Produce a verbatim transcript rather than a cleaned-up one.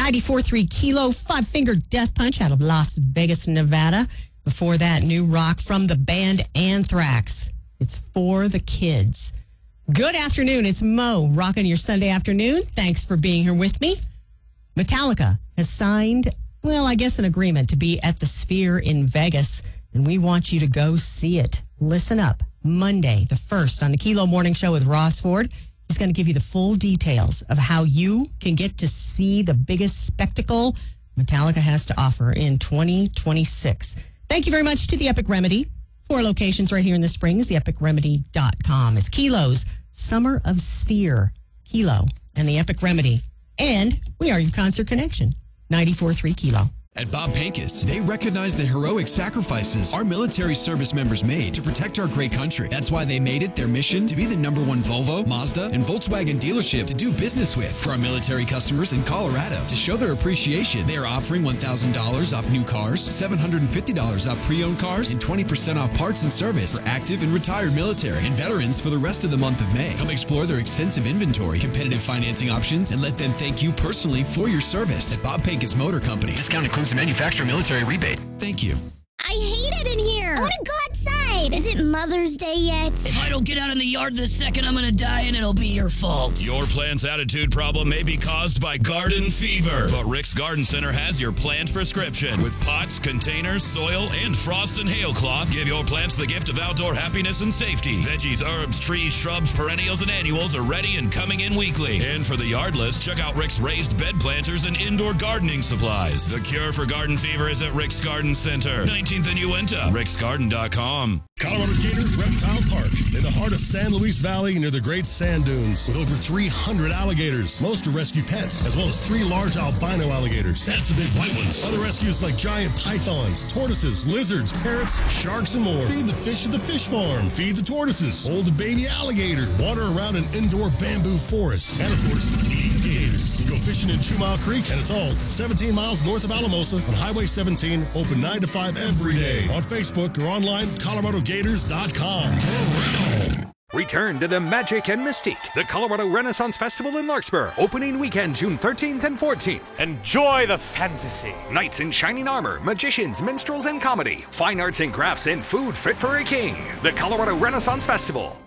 ninety-four point three Kilo, Five Finger Death Punch out of Las Vegas, Nevada. Before that, new rock from the band Anthrax. It's for the kids. Good afternoon. It's Mo rocking your Sunday afternoon. Thanks for being here with me. Metallica has signed, well, I guess an agreement to be at the Sphere in Vegas, and we want you to go see it. Listen up. Monday, the first, on the Kilo Morning Show with Ross Ford. He's going to give you the full details of how you can get to see the biggest spectacle Metallica has to offer in twenty twenty-six. Thank you very much to The Epic Remedy. Four locations right here in the Springs, the epic remedy dot com. It's Kilo's Summer of Sphere. Kilo and The Epic Remedy. And we are your concert connection. ninety-four point three Kilo. At Bob Pincus, they recognize the heroic sacrifices our military service members made to protect our great country. That's why they made it their mission to be the number one Volvo, Mazda, and Volkswagen dealership to do business with. For our military customers in Colorado, to show their appreciation, they are offering one thousand dollars off new cars, seven hundred fifty dollars off pre-owned cars, and twenty percent off parts and service for active and retired military and veterans for the rest of the month of May. Come explore their extensive inventory, competitive financing options, and let them thank you personally for your service. At Bob Pincus Motor Company, discount includes a manufacturer military rebate. Thank you. I hate it in here. I want to go outside. Is it Mother's Day yet? If I don't get out in the yard this second, I'm going to die and it'll be your fault. Your plant's attitude problem may be caused by garden fever, but Rick's Garden Center has your plant prescription. With pots, containers, soil, and frost and hail cloth, give your plants the gift of outdoor happiness and safety. Veggies, herbs, trees, shrubs, perennials, and annuals are ready and coming in weekly. And for the yardless, check out Rick's raised bed planters and indoor gardening supplies. The cure for garden fever is at Rick's Garden Center, nineteenth and Uinta, ricks garden dot com. Colorado Gators Reptile Park, in the heart of San Luis Valley near the Great Sand Dunes. With over three hundred alligators, most are rescue pets, as well as three large albino alligators. That's the big white ones. Other rescues like giant pythons, tortoises, lizards, parrots, sharks, and more. Feed the fish at the fish farm. Feed the tortoises. Hold a baby alligator. Water around an indoor bamboo forest. And, of course, feed the gators. Go fishing in Two Mile Creek, and it's all seventeen miles north of Alamosa on Highway seventeen, open nine to five every day. On Facebook or online, Colorado Gators dot com. Return to the magic and mystique. The Colorado Renaissance Festival in Larkspur, opening weekend June thirteenth and fourteenth. Enjoy the fantasy. Knights in shining armor, magicians, minstrels, and comedy. Fine arts and crafts and food fit for a king. The Colorado Renaissance Festival.